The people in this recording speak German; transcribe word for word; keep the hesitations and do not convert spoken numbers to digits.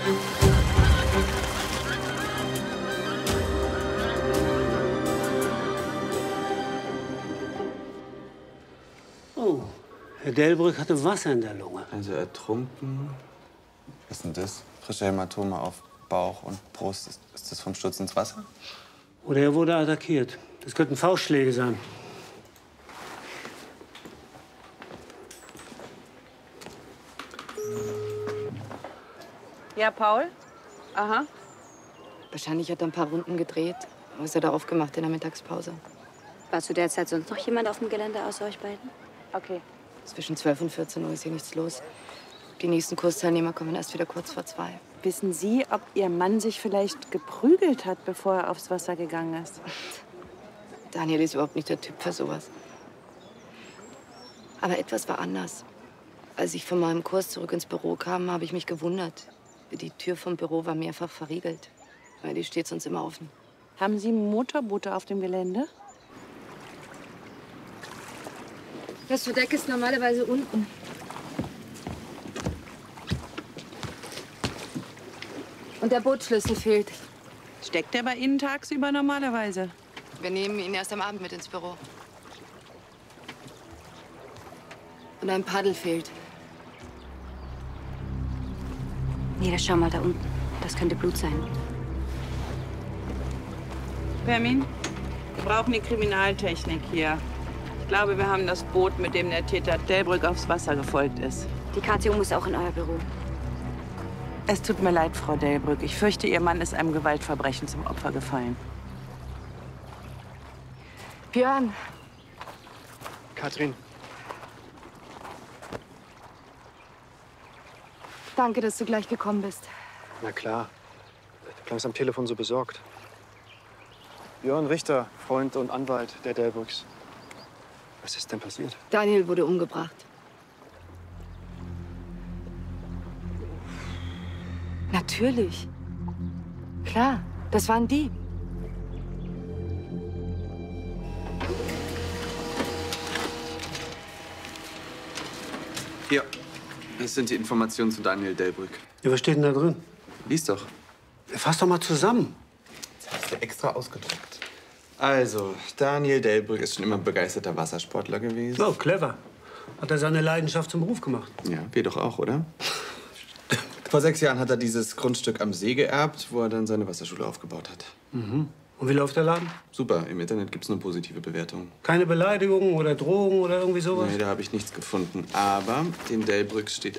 Oh, Herr Delbrück hatte Wasser in der Lunge. Also ertrunken. Was ist denn das? Frische Hämatome auf Bauch und Brust. Ist, ist das vom Sturz ins Wasser? Oder er wurde attackiert. Das könnten Faustschläge sein. Ja, Paul? Aha. Wahrscheinlich hat er ein paar Runden gedreht. Was hat er aufgemacht in der Mittagspause? War zu der Zeit sonst noch jemand auf dem Gelände außer euch beiden? Okay. Zwischen zwölf und vierzehn Uhr ist hier nichts los. Die nächsten Kursteilnehmer kommen erst wieder kurz vor zwei. Wissen Sie, ob Ihr Mann sich vielleicht geprügelt hat, bevor er aufs Wasser gegangen ist? Daniel ist überhaupt nicht der Typ für sowas. Aber etwas war anders. Als ich von meinem Kurs zurück ins Büro kam, habe ich mich gewundert. Die Tür vom Büro war mehrfach verriegelt. Weil die steht sonst immer offen. Haben Sie Motorboote auf dem Gelände? Das Verdeck ist normalerweise unten. Und der Bootsschlüssel fehlt. Steckt er bei Ihnen tagsüber normalerweise? Wir nehmen ihn erst am Abend mit ins Büro. Und ein Paddel fehlt. Nee, das schau mal da unten. Das könnte Blut sein. Permin, wir brauchen die Kriminaltechnik hier. Ich glaube, wir haben das Boot, mit dem der Täter Delbrück aufs Wasser gefolgt ist. Die K T O muss auch in euer Büro. Es tut mir leid, Frau Delbrück. Ich fürchte, Ihr Mann ist einem Gewaltverbrechen zum Opfer gefallen. Björn. Katrin. Danke, dass du gleich gekommen bist. Na klar. Du klangst am Telefon so besorgt. Björn Richter, Freund und Anwalt der Delbrücks. Was ist denn passiert? Daniel wurde umgebracht. Natürlich. Klar, das waren die. Hier, das sind die Informationen zu Daniel Delbrück. Ja, was steht denn da drin? Lies doch. Fass doch mal zusammen. Das hast du extra ausgedruckt. Also, Daniel Delbrück ist schon immer begeisterter Wassersportler gewesen. Oh, clever. Hat er seine Leidenschaft zum Beruf gemacht. Ja, wir doch auch, oder? Vor sechs Jahren hat er dieses Grundstück am See geerbt, wo er dann seine Wasserschule aufgebaut hat. Mhm. Und wie läuft der Laden? Super, im Internet gibt's nur positive Bewertungen. Keine Beleidigungen oder Drogen oder irgendwie sowas? Nee, da habe ich nichts gefunden. Aber den Delbrücks steht